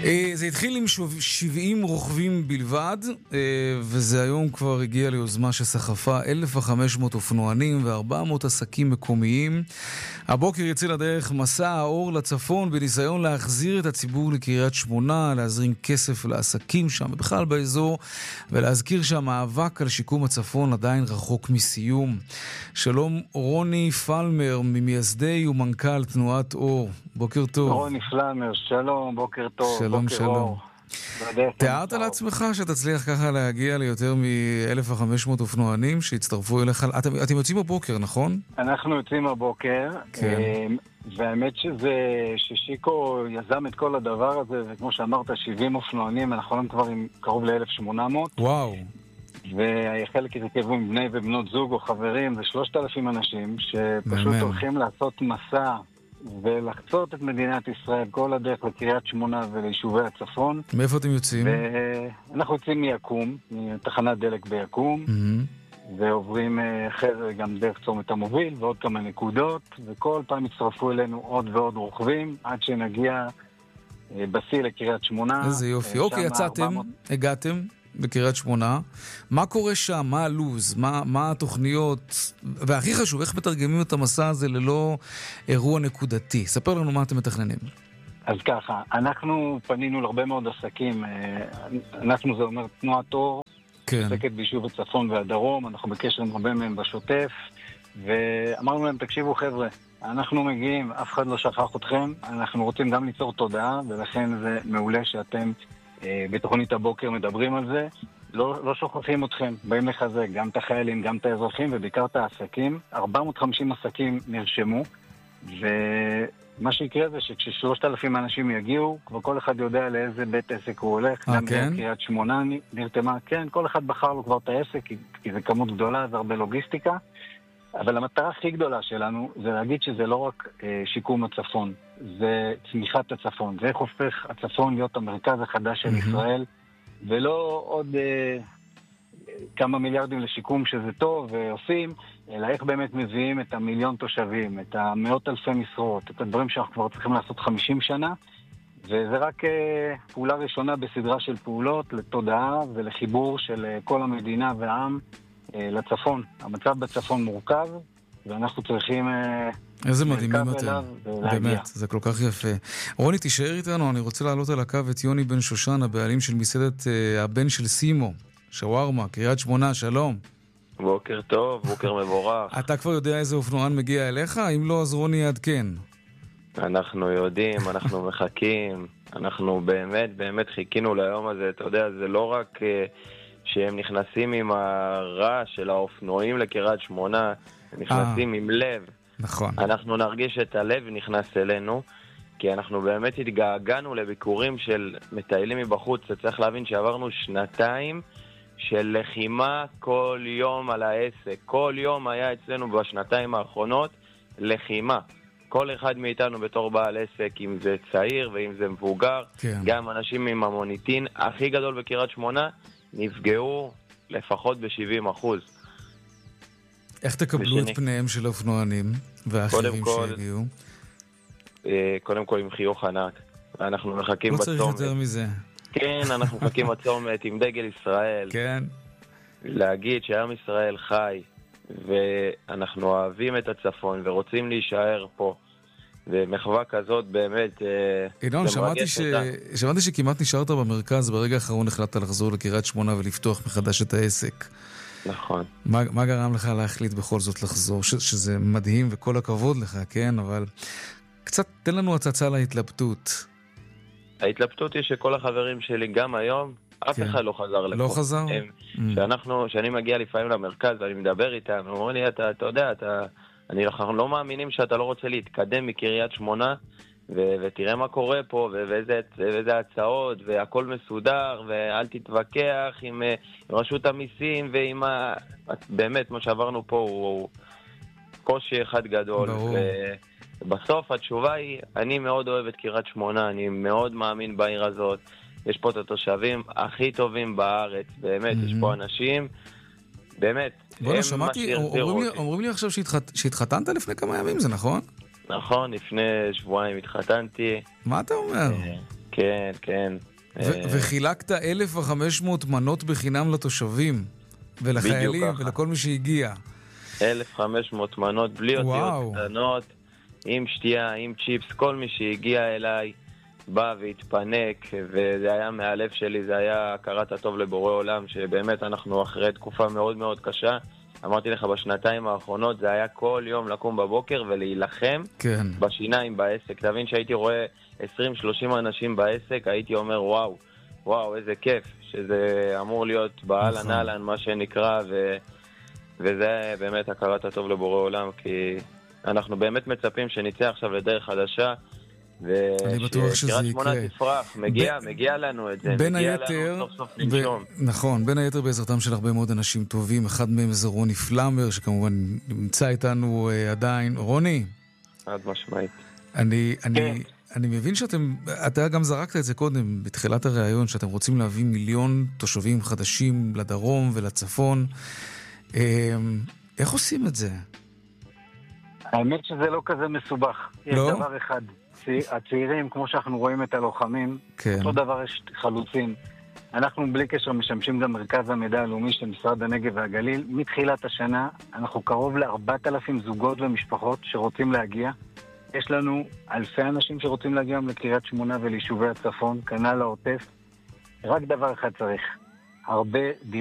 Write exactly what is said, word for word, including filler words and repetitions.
זה התחיל עם שבעים רוכבים בלבד, וזה היום כבר הגיע ליוזמה שסחפה אלף וחמש מאות אופנוענים ו-ארבע מאות עסקים מקומיים. הבוקר יצא לדרך מסע האור לצפון בניסיון להחזיר את הציבור לקריית שמונה, להזרים כסף לעסקים שם ובכלל באזור, ולהזכיר שהמאבק על שיקום הצפון עדיין רחוק מסיום. שלום רוני פלמר, ממייסדי ומנכ"ל תנועת אור. בוקר טוב. רוני פלמר, שלום, בוקר טוב. שלום, שלום. תיארת לעצמך שתצליח ככה להגיע ליותר מ-אלף וחמש מאות אופנוענים שהצטרפו אליך? אתם, אתם יוצאים בבוקר, נכון? אנחנו יוצאים בבוקר, כן. והאמת שזה, ששיקו יזם את כל הדבר הזה, וכמו שאמרת, שבעים אופנוענים, אנחנו היום כבר עם קרוב ל-אלף ושמונה מאות. וואו. וחלק יתרכבו עם בני ובנות זוג או חברים, זה שלושת אלפים אנשים שפשוט באמת הולכים לעשות מסע ולחצות את מדינת ישראל כל הדרך לקריית שמונה וליישובי הצפון. מאיפה אתם יוצאים? אנחנו יוצאים מיקום, מתחנת דלק ביקום, mm-hmm. ועוברים אחרי זה גם דרך צומת המוביל ועוד כמה נקודות, וכל פעם יצטרפו אלינו עוד ועוד רוכבים עד שנגיע בשיא לקריית שמונה. איזה יופי. אוקיי, יצאתם, ארבע מאות... הגעתם בקריית שמונה. מה קורה שם? מה הלוז? מה, מה התוכניות? והכי חשוב, איך מתרגמים את המסע הזה ללא אירוע נקודתי? ספר לנו מה אתם מתכננים. אז ככה, אנחנו פנינו להרבה מאוד עסקים. אנחנו, זה אומר, תנועת אור, כן. עסקת ביישוב הצפון והדרום. אנחנו בקשר עם הרבה מהם בשוטף. ואמרנו להם, תקשיבו חבר'ה, אנחנו מגיעים, אף אחד לא שכח אתכם. אנחנו רוצים גם ליצור תודעה, ולכן זה מעולה שאתם בתוכנית הבוקר מדברים על זה. לא, לא שוכחים אתכם, באים לחזק גם את החיילים, גם את האזרחים ובעיקר את העסקים. ארבע מאות וחמישים עסקים נרשמו, ומה שיקרה זה שכש-שלושת אלפים אנשים יגיעו, כבר כל אחד יודע לאיזה בית עסק הוא הולך. 아, גם כן? קריית שמונה נרתמה, כן, כל אחד בחר לו כבר את העסק, כי, כי זה כמות גדולה, זה הרבה לוגיסטיקה. אבל המטרה הכי גדולה שלנו זה להגיד שזה לא רק אה, שיקום הצפון, זה צמיחת הצפון. זה איך הופך הצפון להיות המרכז החדש של mm-hmm. ישראל, ולא עוד אה, כמה מיליארדים לשיקום שזה טוב ועושים, אלא איך באמת מביאים את המיליון תושבים, את המאות אלפי משרות, את הדברים שאנחנו כבר צריכים לעשות חמישים שנה, וזה רק אה, פעולה ראשונה בסדרה של פעולות לתודעה ולחיבור של אה, כל המדינה והעם, לצפון. המצב בצפון מורכב, ואנחנו צריכים איזה מדהימים אתם. באמת, זה כל כך יפה. רוני, תישאר איתנו, אני רוצה לעלות על הקו את יוני בן שושן, הבעלים של מסעדת הבן של סימו, שווארמה, קריית שמונה, שלום. בוקר טוב, בוקר מבורך. אתה כבר יודע איזה אופנוען מגיע אליך? אם לא, אז רוני יעדכן. אנחנו יודעים, אנחנו מחכים, אנחנו באמת, באמת חיכינו ליום הזה, אתה יודע, זה לא רק שהם נכנסים עם הרעש של האופנועים לקריית שמונה, הם נכנסים עם לב. נכון. אנחנו נרגיש את הלב נכנס אלינו, כי אנחנו באמת התגעגענו לביקורים של מטיילים מבחוץ. צריך להבין שעברנו שנתיים של לחימה כל יום על העסק. כל יום היה אצלנו בשנתיים האחרונות לחימה. כל אחד מאיתנו בתור בעל עסק, אם זה צעיר ואם זה מבוגר, כן. גם אנשים עם המוניטין הכי גדול בקריית שמונה, נפגעו לפחות ב-שבעים אחוז. איך תקבלו בשני. את פניהם של האופנוענים והאחרים שהגיעו? קודם כל עם חיוך ענק. אנחנו מחכים לא בצומת. צריך יותר מזה. כן, אנחנו מחכים בצומת עם דגל ישראל. כן. להגיד שעם ישראל חי, ואנחנו אוהבים את הצפון ורוצים להישאר פה. ומחווה כזאת באמת אינון, שמעתי, ש... שמעתי שכמעט נשארת במרכז, ברגע האחרון החלטת לחזור לקריית שמונה ולפתוח מחדש את העסק. נכון. מה, מה גרם לך להחליט בכל זאת לחזור? ש... שזה מדהים וכל הכבוד לך, כן? אבל קצת תן לנו הצצה להתלבטות. ההתלבטות היא שכל החברים שלי גם היום, אף כן. אחד לא חזר לפה. לא חזר? הם, mm. שאנחנו, שאני מגיע לפעמים למרכז ואני מדבר איתם, הם אומרים לי, אתה, אתה יודע, אתה... אני לא, לא מאמינים שאתה לא רוצה להתקדם מקריית שמונה, ו- ותראה מה קורה פה, ו- ואיזה, ואיזה הצעות, והכל מסודר, ואל תתווכח עם, עם רשות המיסים, ועם ה... באמת, מה שעברנו פה הוא קושי אחד גדול. ובסוף התשובה היא, אני מאוד אוהב את קריית שמונה, אני מאוד מאמין בעיר הזאת, יש פה את התושבים הכי טובים בארץ, באמת, mm-hmm. יש פה אנשים... באמת. בואו, שמעתי, אומרים לי, אומרים לי עכשיו שהתחת, שהתחתנת לפני כמה ימים, זה נכון? נכון, לפני שבועיים התחתנתי. מה אתה אומר? כן, כן. וחילקת אלף וחמש מאות מנות בחינם לתושבים, ולחיילים, ולכל מי שהגיע. אלף וחמש מאות מנות, בלי אותיות קטנות, עם שתייה, עם צ'יפס, כל מי שהגיע אליי בא והתפנק, וזה היה מהלב שלי, זה היה הכרת הטוב לבורא עולם, שבאמת אנחנו אחרי תקופה מאוד מאוד קשה. אמרתי לך, בשנתיים האחרונות זה היה כל יום לקום בבוקר ולהילחם כן. בשיניים בעסק. תבין שהייתי רואה עשרים שלושים אנשים בעסק, הייתי אומר וואו, וואו, איזה כיף, שזה אמור להיות בעל נכון. הנעלן, מה שנקרא, ו... וזה באמת הכרת הטוב לבורא עולם, כי אנחנו באמת מצפים שנצא עכשיו לדרך חדשה, אני בטוח שזה יקרה. שמונה תפרח, מגיע, ב... מגיע לנו את זה, בין מגיע היתר, לנו סוף סוף לנשום. ב... נכון, בין היתר בעזרתם של הרבה מאוד אנשים טובים, אחד מהם זה רוני פלמר, שכמובן נמצא איתנו uh, עדיין. רוני? עד משמעית. אני, אני, אני מבין שאתם, אתה גם זרקת את זה קודם, בתחילת הראיון, שאתם רוצים להביא מיליון תושבים חדשים לדרום ולצפון. איך עושים את זה? האמת שזה לא כזה מסובך. יש לא? דבר אחד. הצעירים, כמו שאנחנו רואים את הלוחמים, כן. אותו דבר יש חלוצים. אנחנו בלי קשר משמשים גם מרכז המידע הלאומי של משרד הנגב והגליל. מתחילת השנה אנחנו קרוב ל-ארבעת אלפים זוגות ומשפחות שרוצים להגיע. יש לנו אלפי אנשים שרוצים להגיע לקריית שמונה וליישובי הצפון, כנ"ל העוטף. רק דבר אחד צריך. הרבה